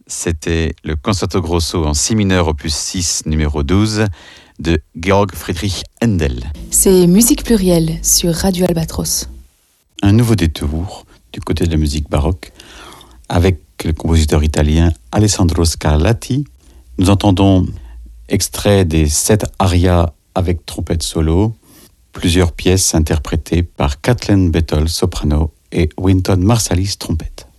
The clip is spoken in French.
C'était le Concerto Grosso en si mineur opus 6 numéro 12 de Georg Friedrich Händel. C'est Musique Plurielle sur Radio Albatros. Un nouveau détour du côté de la musique baroque avec le compositeur italien Alessandro Scarlatti. Nous entendons extrait des 7 arias avec trompette solo, plusieurs pièces interprétées par Kathleen Bettel, soprano, et Wynton Marsalis, trompette.